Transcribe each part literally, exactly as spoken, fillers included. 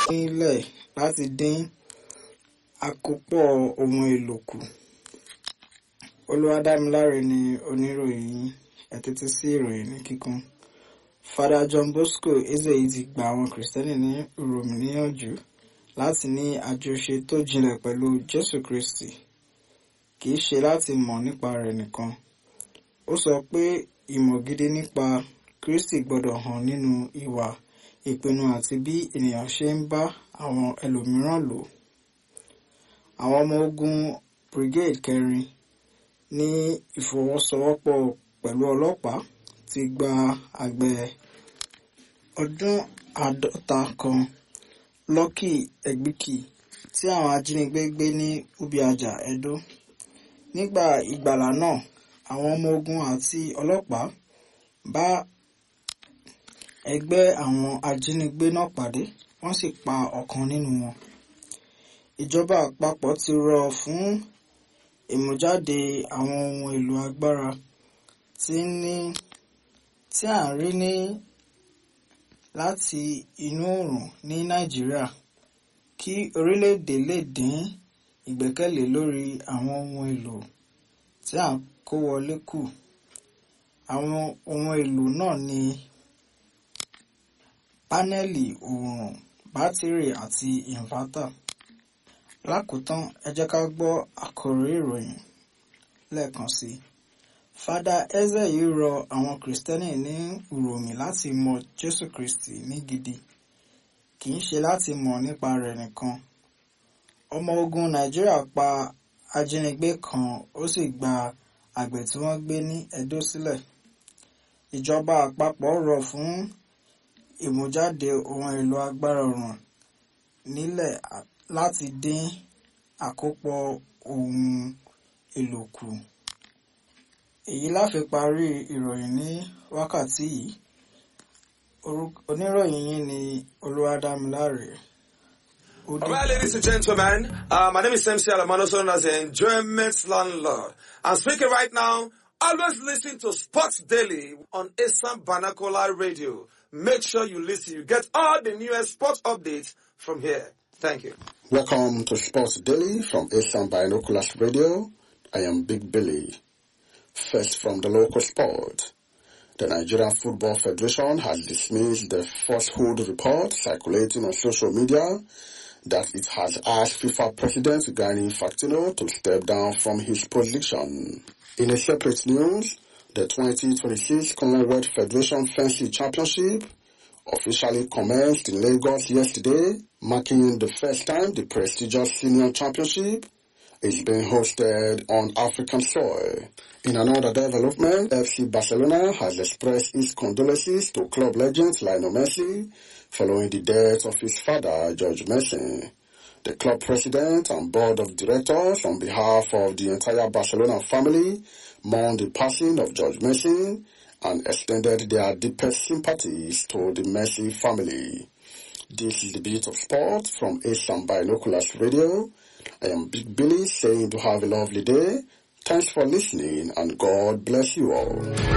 nílẹ̀ láti dín àkópọ̀ ohun èlò kù. Olúwadámiláre ni oníròyìn yìí. Ẹ tẹ́tí sí ìròyìn ní kíkún. Father John Bosco Ezeyi ti gba àwọn Kìrìsìtẹ́nì ní Rome níyànjú láti ní àjọṣe tó jinlẹ̀ pẹ̀lú Jésù Kristi, kìí ṣe láti mọ̀ nípa rẹ̀ nìkan. Ó sọ pé ìmọ̀ gidi nípa Kristi gbọ́dọ̀ hàn nínú ìwà, ìpinnu àti bí ènìyàn ṣe ń bá àwọn ẹlòmíràn lò. Àwọn ọmọ ogun Brigade kẹrin ní ìfọwọ́sowọ́pọ̀ pẹ̀lú ọlọ́pàá ti gba àgbẹ̀ ọdún àádọ́ta kan Lucky Egbiki tí àwọn ajínigbé gbé ní Ubiaja, Edo. Nígbà ìgbàlà náà, àwọn ọmọ ogun àti ọlọ́pàá bá ẹgbẹ́ àwọn ajínigbé náà pàdé, wọ́n sì pa ọ̀kan nínú wọn. Ìjọba àpapọ̀ ti rọ̀ fún ìmújáde àwọn ohun èlò agbára tí ní tí à ń rí ní láti inú oòrùn ní Nàìjíríà kí orílẹ̀-èdè lè dín ìgbẹ́kẹ̀lé lórí àwọn ohun èlò tí à ń kó wọlé kù. Àwọn ohun èlò náà ni pánẹ́lì oòrùn, bátìrì àti ìnvátà. Lákòótán, ẹ jẹ́ ká gbọ́ àkòrí ìròyìn lẹ́ẹ̀kan sí. Father Ezeyi rọ àwọn Kìrìsìtẹ́nì ní Rome láti mọ Jésù Kristi ní gidi, kìí ṣe láti mọ̀ nípa rẹ̀ nìkan. Ọmọ ogun Nàìjíríà pa ajínigbé kan ó sì gba àgbẹ̀ tí wọ́n gbé ní Edo sílẹ̀. Ìjọba àpapọ̀ rọ̀ fún ìmújáde ohun èlò agbára oòrùn nílẹ̀ láti dín àkópọ̀ ohun èlò kù. Èyí la fi parí ìròyìn ní wákàtí yìí. Oníròyìn yìí ni Olúwadámiláre. All right, ladies and gentlemen, uh, my name is M C Alamano, known as the Enjoyment Landlord. I'm speaking right now. Always listen to Sports Daily on Asam Banakola Radio. Make sure you listen. You get all the newest sports updates from here. Thank you. Welcome to Sports Daily from Asam Binoculars Radio. I am Big Billy. First from the local sport. The Nigerian Football Federation has dismissed the falsehood report circulating on social media that it has asked FIFA President Gianni Infantino to step down from his position. In a separate news, the twenty twenty-six Commonwealth Federation Fencing Championship officially commenced in Lagos yesterday, marking the first time the prestigious senior championship is being hosted on African soil. In another development, F C Barcelona has expressed its condolences to club legend Lionel Messi following the death of his father, George Messi. The club president and board of directors, on behalf of the entire Barcelona family, mourn the passing of George Messi and extended their deepest sympathies to the Messi family. This is the Beat of Sport from Asam Binoculars Radio. I am Big Billy saying to have a lovely day. Thanks for listening and God bless you all.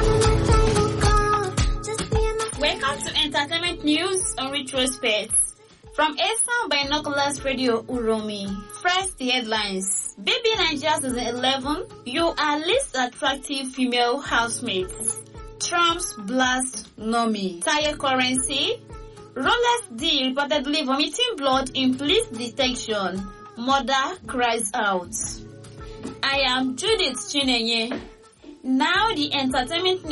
Welcome to Entertainment News on Retrospect. From Asam Binoculars Radio Uromi. First, the headlines. Baby Nigeria Season eleven, you are least attractive female housemates. Trump's blast Nomi. Tire currency. Rolex D reportedly vomiting blood in police detection. Mother cries out. I am Judith Chinenye. Now the entertainment